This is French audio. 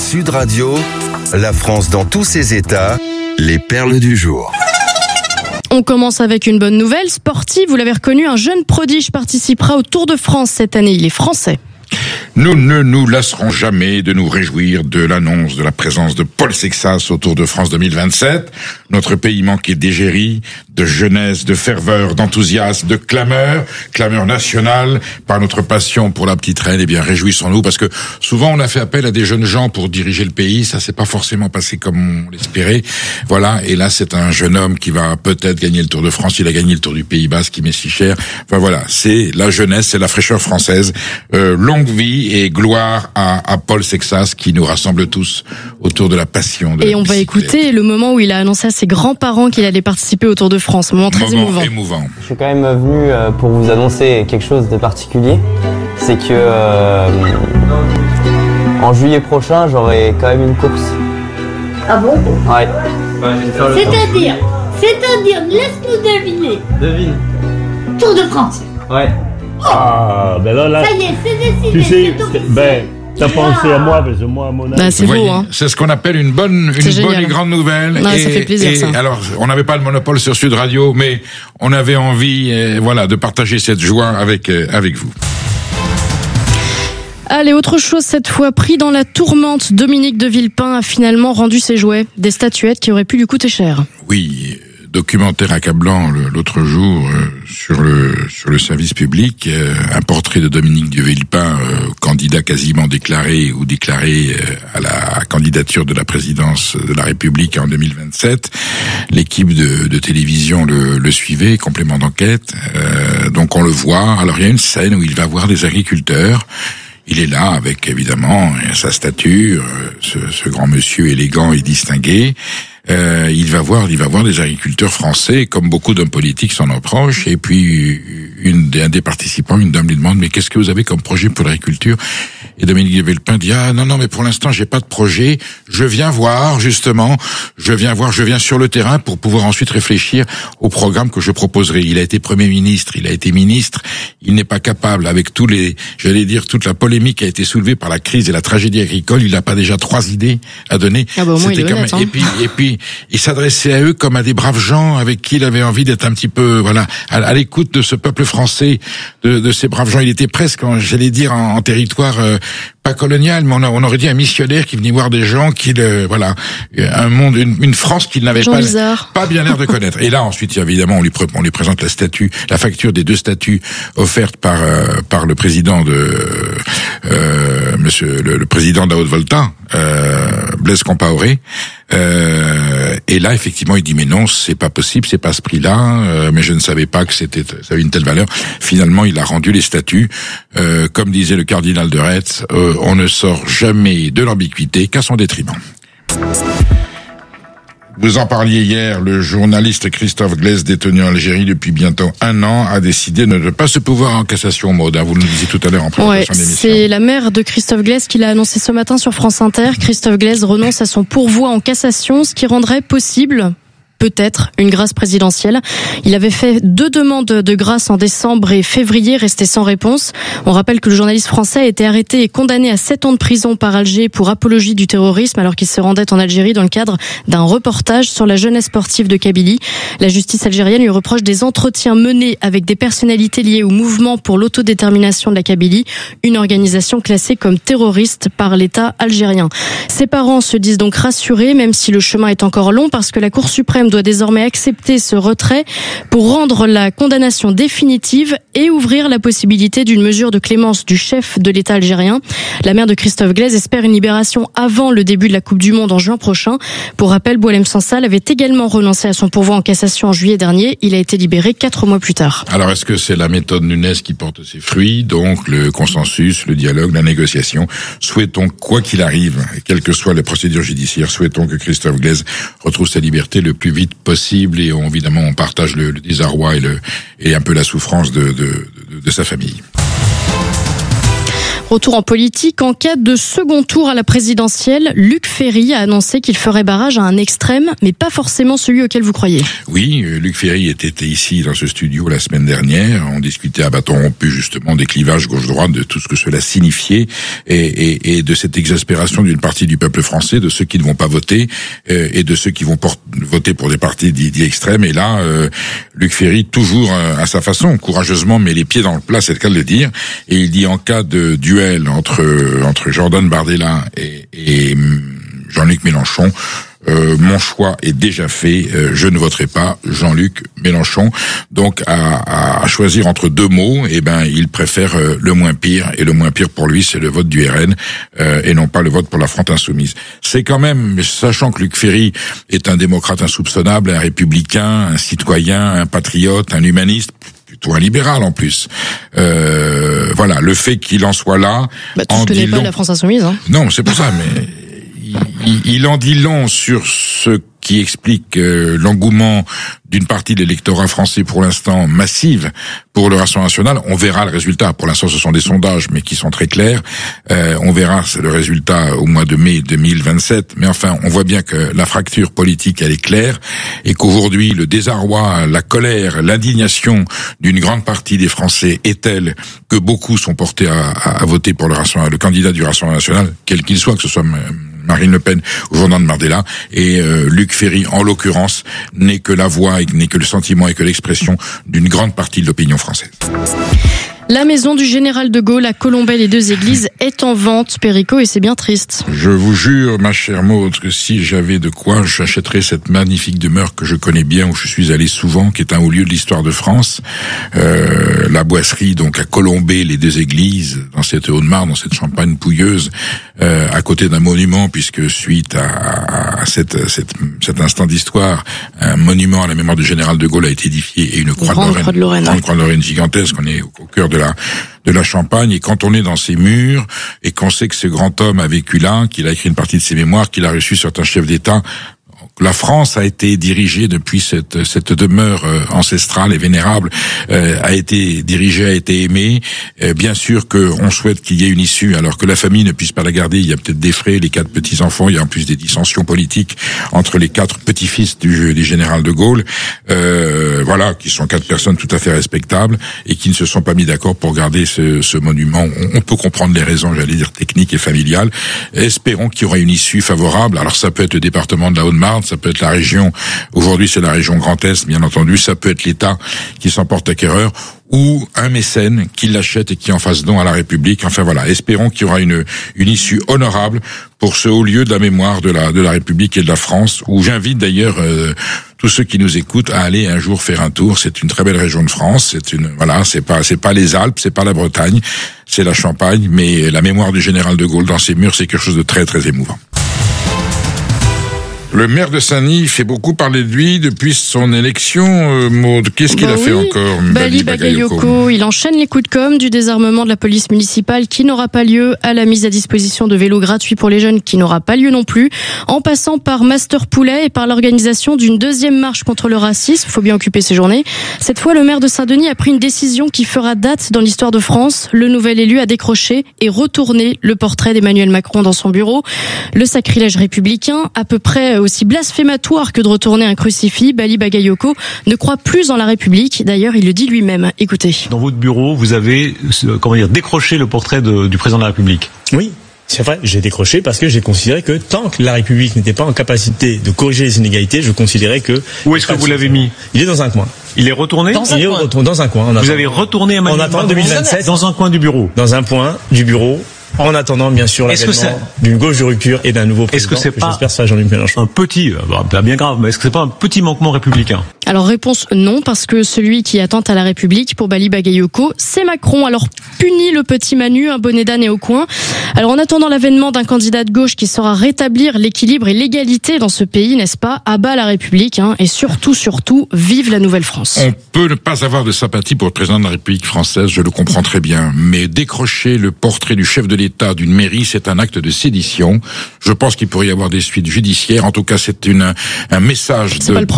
Sud Radio, la France dans tous ses états, les perles du jour. On commence avec une bonne nouvelle sportive. Vous l'avez reconnu, un jeune prodige participera au Tour de France cette année. Il est français. Nous ne nous lasserons jamais de nous réjouir de l'annonce de la présence de Paul Sexas au Tour de France 2027. Notre pays manquait d'égérie, de jeunesse, de ferveur, d'enthousiasme, de clameur nationale. Par notre passion pour la petite reine, eh bien, réjouissons-nous, parce que souvent on a fait appel à des jeunes gens pour diriger le pays. Ça s'est pas forcément passé comme on l'espérait. Voilà. Et là, c'est un jeune homme qui va peut-être gagner le Tour de France. Il a gagné le Tour du Pays Basque, qui m'est si cher. Enfin voilà. C'est la jeunesse, c'est la fraîcheur française. Longue vie et gloire à Paul Sexas, qui nous rassemble tous autour de la passion de la bicyclette. Et on va écouter le moment où il a annoncé à ses grands-parents qu'il allait participer au Tour de France. Moment très émouvant. Je suis quand même venu pour vous annoncer quelque chose de particulier. C'est que en juillet prochain, j'aurai quand même une course. Ah bon? Ouais. C'est-à-dire, laisse-nous deviner. Devine. Tour de France. Ouais. Ah, ben là, ça y est, c'est décidé. Tu sais, t'as pensé à moi, parce que moi, à mon âge. C'est beau, hein. C'est ce qu'on appelle une bonne et grande nouvelle. Ouais, ça fait plaisir, ça. Alors, on n'avait pas le monopole sur Sud Radio, mais on avait envie, de partager cette joie avec vous. Allez, autre chose cette fois, pris dans la tourmente, Dominique de Villepin a finalement rendu ses jouets, des statuettes qui auraient pu lui coûter cher. Oui, documentaire accablant l'autre jour sur le service public, un portrait de Dominique de Villepin, candidat quasiment déclaré à la candidature de la présidence de la République en 2027. L'équipe de télévision le suivait, complément d'enquête. Donc on le voit. Alors il y a une scène où il va voir des agriculteurs. Il est là avec évidemment sa stature, ce grand monsieur élégant et distingué. Il va voir des agriculteurs français, comme beaucoup d'hommes politiques s'en approchent, et puis un des participants, une dame lui demande: mais qu'est-ce que vous avez comme projet pour l'agriculture? Et Dominique de Villepin dit: ah non, mais pour l'instant j'ai pas de projet, je viens sur le terrain pour pouvoir ensuite réfléchir au programme que je proposerai. Il a été Premier ministre, il a été ministre, il n'est pas capable, avec toute la polémique qui a été soulevée par la crise et la tragédie agricole, il n'a pas déjà 3 idées à donner. Ah bah au moins il est honnête, hein. Et puis il s'adressait à eux comme à des braves gens avec qui il avait envie d'être un petit peu, à l'écoute de ce peuple français, de ces braves gens. Il était presque, en territoire pas colonial, mais on aurait dit un missionnaire qui venait voir des gens un monde, une France qu'il n'avait pas bien l'air de connaître. Et là, ensuite, évidemment, on lui présente la facture des 2 statues offertes par le président monsieur le président de la Haute-Volta, Blaise Compaoré. Et là, effectivement, il dit: mais non, c'est pas possible, c'est pas ce prix-là, mais je ne savais pas que ça avait une telle valeur. Finalement, il a rendu les statues. Comme disait le cardinal de Retz, on ne sort jamais de l'ambiguïté qu'à son détriment. Vous en parliez hier, le journaliste Christophe Glaise, détenu en Algérie depuis bientôt 1 an, a décidé de ne pas se pourvoir en cassation, Maud. Vous nous le disiez tout à l'heure en présentation de l'émission. C'est la mère de Christophe Glaise qui l'a annoncé ce matin sur France Inter. Christophe Glaise renonce à son pourvoi en cassation, ce qui rendrait possible peut-être une grâce présidentielle. Il avait fait 2 demandes de grâce en décembre et février, restées sans réponse. On rappelle que le journaliste français a été arrêté et condamné à 7 ans de prison par Alger pour apologie du terrorisme alors qu'il se rendait en Algérie dans le cadre d'un reportage sur la jeunesse sportive de Kabylie. La justice algérienne lui reproche des entretiens menés avec des personnalités liées au mouvement pour l'autodétermination de la Kabylie, une organisation classée comme terroriste par l'État algérien. Ses parents se disent donc rassurés, même si le chemin est encore long, parce que la Cour suprême doit désormais accepter ce retrait pour rendre la condamnation définitive et ouvrir la possibilité d'une mesure de clémence du chef de l'État algérien. La mère de Christophe Glaise espère une libération avant le début de la Coupe du Monde en juin prochain. Pour rappel, Boualem Sansal avait également renoncé à son pourvoi en cassation en juillet dernier. Il a été libéré 4 mois plus tard. Alors, est-ce que c'est la méthode Nunes qui porte ses fruits, donc le consensus, le dialogue, la négociation? Souhaitons, quoi qu'il arrive, quelle que soit la procédure judiciaire, souhaitons que Christophe Glaise retrouve sa liberté le plus vite possible, et évidemment on partage le désarroi et un peu la souffrance de sa famille. Retour en politique, en cas de second tour à la présidentielle, Luc Ferry a annoncé qu'il ferait barrage à un extrême, mais pas forcément celui auquel vous croyez. Oui, Luc Ferry était ici dans ce studio la semaine dernière. On discutait à bâton rompu justement des clivages gauche-droite, de tout ce que cela signifiait et de cette exaspération d'une partie du peuple français, de ceux qui ne vont pas voter et de ceux qui vont voter pour des partis dits extrêmes. Et là, Luc Ferry, toujours à sa façon, courageusement met les pieds dans le plat, c'est le cas de le dire, et il dit en cas de duel entre Jordan Bardella et Jean-Luc Mélenchon, mon choix est déjà fait, je ne voterai pas Jean-Luc Mélenchon. Donc à choisir entre deux mots, il préfère le moins pire, et le moins pire pour lui c'est le vote du RN et non pas le vote pour la France insoumise. C'est quand même, sachant que Luc Ferry est un démocrate insoupçonnable, un républicain, un citoyen, un patriote, un humaniste, plutôt un libéral en plus. Voilà, le fait qu'il en soit là, tout ce que n'est pas la France insoumise. Non, c'est pour ça, mais il en dit long sur ce qui explique l'engouement d'une partie de l'électorat français pour l'instant massive pour le Rassemblement national. On verra le résultat. Pour l'instant, ce sont des sondages, mais qui sont très clairs. On verra le résultat au mois de mai 2027. Mais enfin, on voit bien que la fracture politique, elle est claire, et qu'aujourd'hui, le désarroi, la colère, l'indignation d'une grande partie des Français est telle que beaucoup sont portés à voter pour le candidat du Rassemblement national, quel qu'il soit, que ce soit Marine Le Pen ou Jordan Bardella, et Luc Ferry, en l'occurrence, n'est que la voix, n'est que le sentiment et que l'expression d'une grande partie de l'opinion française. La maison du général de Gaulle à Colombey-les-Deux-Églises est en vente, Perico, et c'est bien triste. Je vous jure, ma chère Maud, que si j'avais de quoi, j'achèterais cette magnifique demeure que je connais bien, où je suis allé souvent, qui est un haut lieu de l'histoire de France. La boisserie, donc, à Colombey-les-Deux-Églises, dans cette Haute-Marne, dans cette Champagne pouilleuse, à côté d'un monument, puisque suite à cet instant d'histoire, un monument à la mémoire du général de Gaulle a été édifié, et une croix de Lorraine gigantesque. On est au cœur de la Champagne, et quand on est dans ces murs et qu'on sait que ce grand homme a vécu là, qu'il a écrit une partie de ses mémoires, qu'il a reçu certains chefs d'État, la France a été dirigée depuis cette demeure ancestrale et vénérable, a été dirigée, a été aimée. Bien sûr que on souhaite qu'il y ait une issue, alors que la famille ne puisse pas la garder. Il y a peut-être des frais, les 4 petits-enfants, il y a en plus des dissensions politiques entre les 4 petits-fils du général de Gaulle, voilà, qui sont 4 personnes tout à fait respectables et qui ne se sont pas mis d'accord pour garder ce monument. On peut comprendre les raisons, j'allais dire, techniques et familiales. Espérons qu'il y aura une issue favorable. Alors ça peut être le département de la Haute-Marne, ça peut être la région, aujourd'hui c'est la région Grand Est, bien entendu, ça peut être l'État qui s'en porte acquéreur, ou un mécène qui l'achète et qui en fasse don à la République. Enfin voilà, espérons qu'il y aura une issue honorable pour ce haut lieu de la mémoire de la République et de la France, où j'invite d'ailleurs tous ceux qui nous écoutent à aller un jour faire un tour. C'est une très belle région de France, c'est pas les Alpes, c'est pas la Bretagne, c'est la Champagne, mais la mémoire du général de Gaulle dans ses murs, c'est quelque chose de très très émouvant. Le maire de Saint-Denis fait beaucoup parler de lui depuis son élection. Maud, qu'est-ce qu'il a fait encore, Bali Bagayoko, il enchaîne les coups de com', du désarmement de la police municipale qui n'aura pas lieu, à la mise à disposition de vélos gratuits pour les jeunes qui n'aura pas lieu non plus, en passant par Master Poulet et par l'organisation d'une 2e marche contre le racisme. Faut bien occuper ses journées. Cette fois, le maire de Saint-Denis a pris une décision qui fera date dans l'histoire de France. Le nouvel élu a décroché et retourné le portrait d'Emmanuel Macron dans son bureau. Le sacrilège républicain, à peu près aussi blasphématoire que de retourner un crucifix, Bali Bagayoko ne croit plus en la République. D'ailleurs, il le dit lui-même. Écoutez. Dans votre bureau, vous avez, décroché le portrait du président de la République. Oui. C'est vrai, j'ai décroché parce que j'ai considéré que tant que la République n'était pas en capacité de corriger les inégalités, je considérais que... Où est-ce que vous l'avez mis ? Il est dans un coin. Il est retourné ? Il est dans un coin. Vous avez retourné Emmanuel Macron en 2027 dans un coin du bureau ? Dans un point du bureau. En attendant, bien sûr, l'avènement d'une gauche de rupture et d'un nouveau président. Est-ce que c'est pas, j'espère, ça Jean-Luc Mélenchon. Un petit, pas bien grave, mais est-ce que c'est pas un petit manquement républicain ? Alors réponse non, parce que celui qui attente à la République pour Bali Bagayoko, c'est Macron. Alors punit le petit Manu, un bonnet d'âne et au coin. Alors en attendant l'avènement d'un candidat de gauche qui saura rétablir l'équilibre et l'égalité dans ce pays, n'est-ce pas ? À bas la République, et surtout, vive la Nouvelle-France. On peut ne pas avoir de sympathie pour le président de la République française, je le comprends très bien, mais décrocher le portrait du chef de l'État d'une mairie, c'est un acte de sédition. Je pense qu'il pourrait y avoir des suites judiciaires. En tout cas, c'est un message de